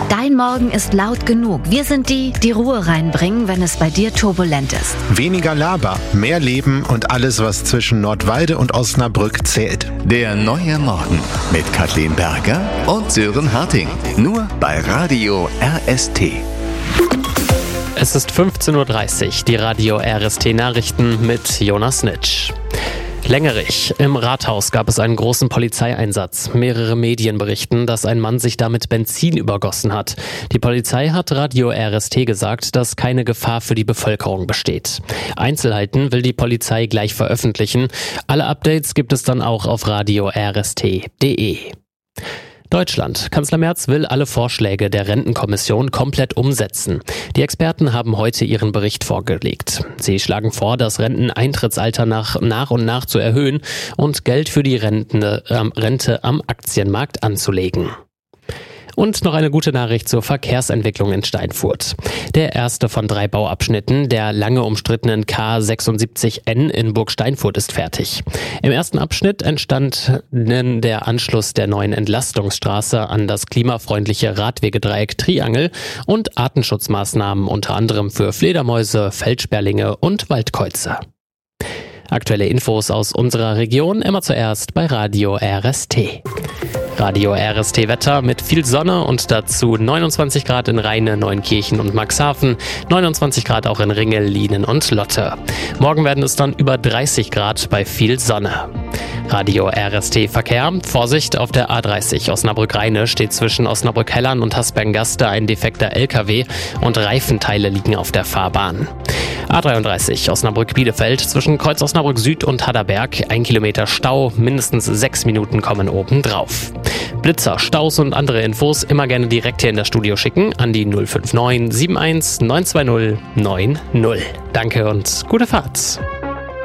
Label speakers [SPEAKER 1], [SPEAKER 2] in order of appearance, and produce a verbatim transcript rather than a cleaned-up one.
[SPEAKER 1] Dein Morgen ist laut genug. Wir sind die, die Ruhe reinbringen, wenn es bei dir turbulent ist.
[SPEAKER 2] Weniger Laber, mehr Leben und alles, was zwischen Nordwalde und Osnabrück zählt.
[SPEAKER 3] Der neue Morgen mit Kathleen Berger und Sören Harting. Nur bei Radio R S T.
[SPEAKER 4] Es ist fünfzehn Uhr dreißig, die Radio R S T-Nachrichten mit Jonas Nitsch. Längerich. Im Rathaus gab es einen großen Polizeieinsatz. Mehrere Medien berichten, dass ein Mann sich damit Benzin übergossen hat. Die Polizei hat Radio R S T gesagt, dass keine Gefahr für die Bevölkerung besteht. Einzelheiten will die Polizei gleich veröffentlichen. Alle Updates gibt es dann auch auf radio r s t punkt d e. Deutschland. Kanzler Merz will alle Vorschläge der Rentenkommission komplett umsetzen. Die Experten haben heute ihren Bericht vorgelegt. Sie schlagen vor, das Renteneintrittsalter nach, nach und nach zu erhöhen und Geld für die Rente, äh, Rente am Aktienmarkt anzulegen. Und noch eine gute Nachricht zur Verkehrsentwicklung in Steinfurt. Der erste von drei Bauabschnitten der lange umstrittenen K sechsundsiebzig N in Burg Steinfurt ist fertig. Im ersten Abschnitt entstand der Anschluss der neuen Entlastungsstraße an das klimafreundliche Radwegedreieck Triangel und Artenschutzmaßnahmen unter anderem für Fledermäuse, Feldsperlinge und Waldkäuze. Aktuelle Infos aus unserer Region immer zuerst bei Radio R S T. Radio R S T Wetter mit viel Sonne und dazu neunundzwanzig Grad in Rheine, Neunkirchen und Maxhafen, neunundzwanzig Grad auch in Ringel, Lienen und Lotte. Morgen werden es dann über dreißig Grad bei viel Sonne. Radio R S T Verkehr. Vorsicht, auf der A dreißig Osnabrück-Rheine steht zwischen Osnabrück-Hellern und Hasbergen-Gaste ein defekter L K W und Reifenteile liegen auf der Fahrbahn. A dreiunddreißig Osnabrück-Bielefeld zwischen Kreuz Osnabrück Süd und Hadderberg. Ein Kilometer Stau, mindestens sechs Minuten kommen oben drauf. Blitzer, Staus und andere Infos immer gerne direkt hier in das Studio schicken an die null fünf neun sieben eins neun zwei null neun null. Danke und gute Fahrt.